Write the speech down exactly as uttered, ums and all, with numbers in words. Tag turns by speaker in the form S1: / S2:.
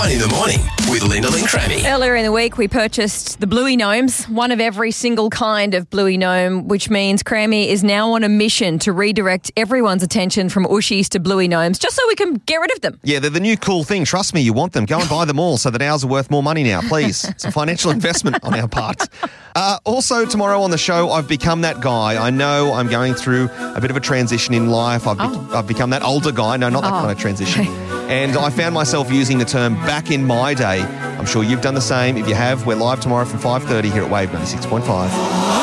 S1: In the morning with Lyndall and Crammy.
S2: Earlier in the week, we purchased the Bluey Gnomes, one of every single kind of Bluey Gnome, which means Crammy is now on a mission to redirect everyone's attention from Ushies to Bluey Gnomes, just so we can get rid of them.
S3: Yeah, they're the new cool thing. Trust me, you want them. Go and buy them all so that ours are worth more money now, please. It's a financial investment on our part. Uh, also, tomorrow on the show, I've become that guy. I know I'm going through a bit of a transition in life. I've, be-
S2: Oh.
S3: I've become that older guy. No, not that
S2: Oh,
S3: kind of transition.
S2: okay.
S3: And I found myself using the term back in my day. I'm sure you've done the same. If you have, we're live tomorrow from five thirty here at Wave ninety-six point five.